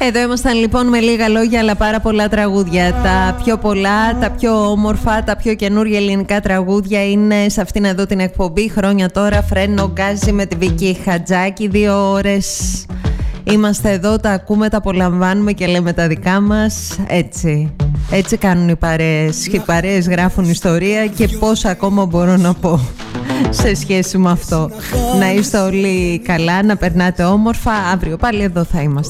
Εδώ ήμασταν λοιπόν με λίγα λόγια αλλά πάρα πολλά τραγούδια. Τα πιο πολλά, τα πιο όμορφα, τα πιο καινούργια ελληνικά τραγούδια είναι σε αυτήν εδώ την εκπομπή. Χρόνια τώρα, Φρένο Γκάζι με τη Βίκη Χατζάκη. 2 ώρες είμαστε εδώ, τα ακούμε, τα απολαμβάνουμε και λέμε τα δικά μας. Έτσι κάνουν οι παρέες. Οι παρέες γράφουν ιστορία και πόσα ακόμα μπορώ να πω σε σχέση με αυτό. Να είστε όλοι καλά, να περνάτε όμορφα. Αύριο πάλι εδώ θα είμαστε.